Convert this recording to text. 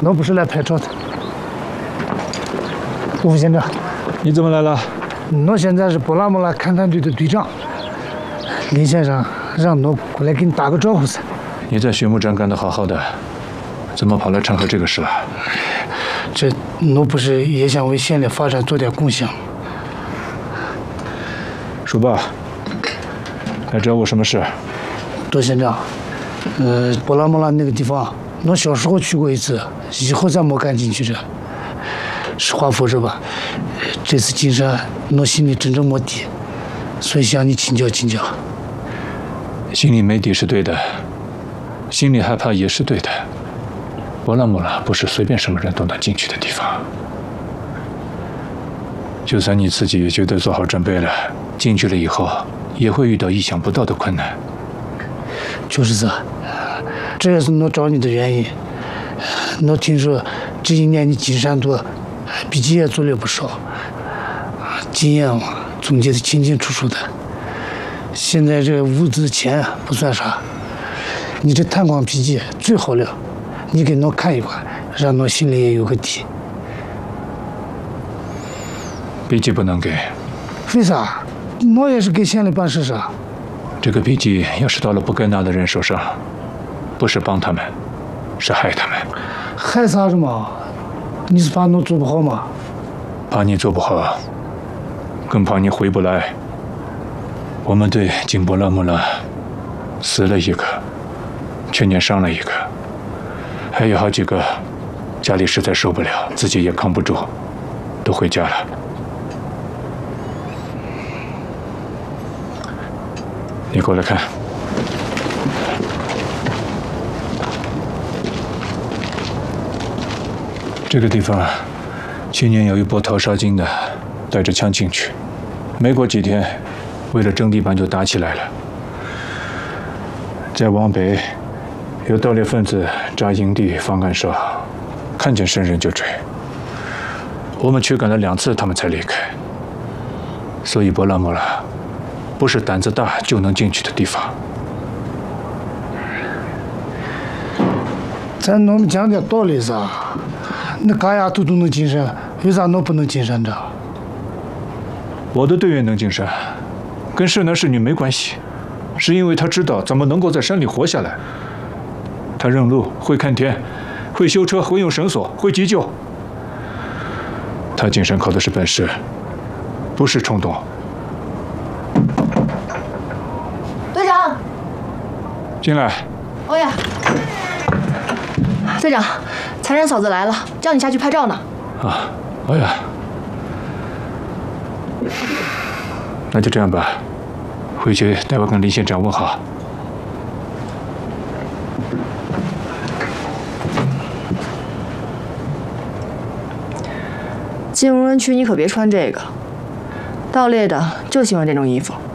我不是来拍照的。吴县长， 你怎么来了？ 我现在是波拉莫拉勘探队的队长，林先生让我过来给你打个招呼噻。 你在畜牧站干得好好的，怎么跑来掺和这个事了？ 这我不是也想为县里发展做点贡献吗？ 说吧，来找我什么事？ 多县长，波拉莫拉那个地方，我小时候去过一次，以后再没敢进去这。实话说着吧，这次进山，我心里真正没底，所以向你请教请教。 心里没底是对的，心里害怕也是对的。波拉莫拉不是随便什么人都能进去的地方，就算你自己也觉得做好准备了，进去了以后也会遇到意想不到的困难。 就是这也是我找你的原因。我听说这一年你进山多，笔记也做了不少，经验嘛总结的清清楚楚的。现在这物资钱不算啥，你这探光笔记最好了，你给我看一看，让我心里也有个底。 笔记不能给。 为啥？我也是给县里办事噻。 这个笔记要是到了不该拿的人手上，不是帮他们，是害他们。 害啥子嘛？你是怕我做不好吗？ 怕你做不好，更怕你回不来。我们队进波拉莫拉，死了一个，去年伤了一个，还有好几个家里实在受不了，自己也扛不住，都回家了。你过来看，这个地方去年有一波逃沙金的，带着枪进去，没过几天，为了争地盘就打起来了。再往北，有盗猎分子扎营地放暗哨，看见生人就追。我们驱赶了2次，他们才离开。所以波拉莫拉不是胆子大就能进去的地方。 咱我们讲点道理噻。那嘎丫头都能进山，为啥我不能进山着？ 我的队员能进山，跟是男是女没关系，是因为他知道怎么能够在山里活下来。他认路，会看天，会修车，会用绳索，会急救。他进山靠的是本事，不是冲动。 队长， 进来。 欧呀，队长，财神嫂子来了，叫你下去拍照呢。 啊，哎呀，那就这样吧，回去代我跟林县长问好。 进无人区你可别穿这个，盗猎的就喜欢这种衣服。